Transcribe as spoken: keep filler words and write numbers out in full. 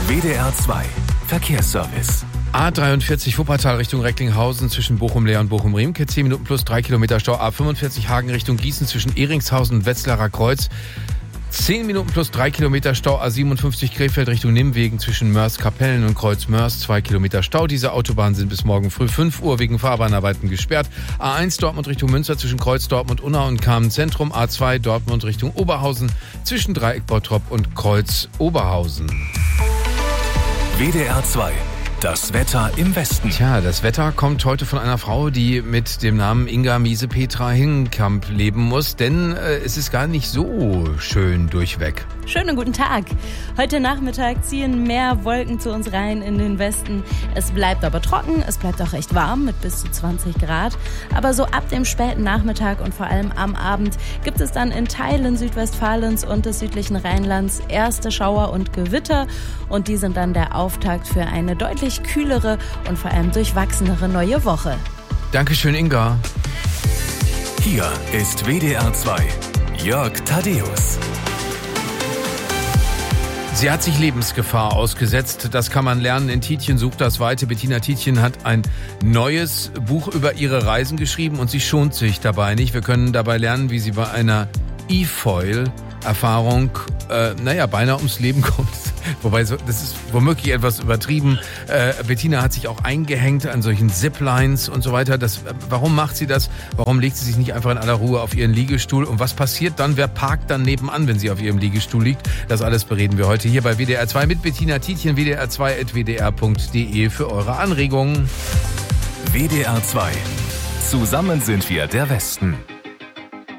W D R zwei Verkehrsservice. A dreiundvierzig Wuppertal Richtung Recklinghausen zwischen Bochum-Leer und Bochum-Riemke. zehn Minuten plus drei Kilometer Stau. A fünfundvierzig Hagen Richtung Gießen zwischen Eringshausen und Wetzlarer Kreuz. zehn Minuten plus drei Kilometer Stau. A siebenundfünfzig Krefeld Richtung Nimwegen zwischen Mörs-Kapellen und Kreuz-Mörs. zwei Kilometer Stau. Diese Autobahnen sind bis morgen früh fünf Uhr wegen Fahrbahnarbeiten gesperrt. A eins Dortmund Richtung Münster zwischen Kreuz Dortmund Unna und Kamen Zentrum. A zwei Dortmund Richtung Oberhausen zwischen Dreieck Bottrop und Kreuz Oberhausen. W D R zwei. Das Wetter im Westen. Tja, das Wetter kommt heute von einer Frau, die mit dem Namen Inga Miese-Petra Hingenkamp leben muss, denn äh, es ist gar nicht so schön durchweg. Schönen guten Tag. Heute Nachmittag ziehen mehr Wolken zu uns rein in den Westen. Es bleibt aber trocken, es bleibt auch recht warm mit bis zu zwanzig Grad. Aber so ab dem späten Nachmittag und vor allem am Abend gibt es dann in Teilen Südwestfalens und des südlichen Rheinlands erste Schauer und Gewitter. Und die sind dann der Auftakt für eine deutlich kühlere und vor allem durchwachsenere neue Woche. Dankeschön, Inga. Hier ist W D R zwei. Jörg Thaddeus. Sie hat sich Lebensgefahr ausgesetzt. Das kann man lernen in Tietjen sucht das Weite. Bettina Tietjen hat ein neues Buch über ihre Reisen geschrieben und sie schont sich dabei nicht. Wir können dabei lernen, wie sie bei einer E-Foil-Erfahrung, äh, naja, beinahe ums Leben kommt. Wobei, das ist womöglich etwas übertrieben. Äh, Bettina hat sich auch eingehängt an solchen Ziplines und so weiter. Das, warum macht sie das? Warum legt sie sich nicht einfach in aller Ruhe auf ihren Liegestuhl? Und was passiert dann? Wer parkt dann nebenan, wenn sie auf ihrem Liegestuhl liegt? Das alles bereden wir heute hier bei W D R zwei mit Bettina Tietjen, w d r zwei at w d r punkt d e für eure Anregungen. W D R zwei. Zusammen sind wir der Westen.